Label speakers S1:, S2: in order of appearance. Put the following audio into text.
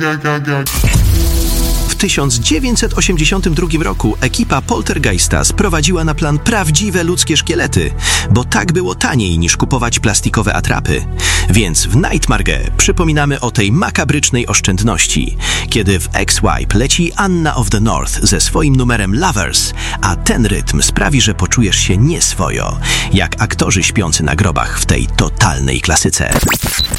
S1: W 1982 roku ekipa Poltergeista sprowadziła na plan prawdziwe ludzkie szkielety, bo tak było taniej niż kupować plastikowe atrapy. Więc w Nightmare przypominamy o tej makabrycznej oszczędności, kiedy w X-Wipe leci Anna of the North ze swoim numerem Lovers, a ten rytm sprawi, że poczujesz się nieswojo, jak aktorzy śpiący na grobach w tej totalnej klasyce.